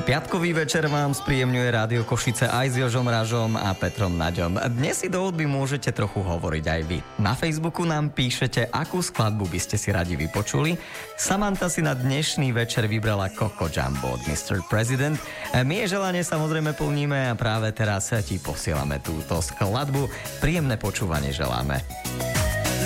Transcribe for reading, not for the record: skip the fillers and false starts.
Piatkový večer vám spríjemňuje Rádio Košice aj s Jožom Ražom a Petrom Naďom. Dnes si do hudby môžete trochu hovoriť aj vy. Na Facebooku nám píšete, akú skladbu by ste si radi vypočuli. Samantha si na dnešný večer vybrala Coco Jumbo od Mr. President. My je želanie samozrejme plníme a práve teraz ti posielame túto skladbu. Príjemné počúvanie želáme.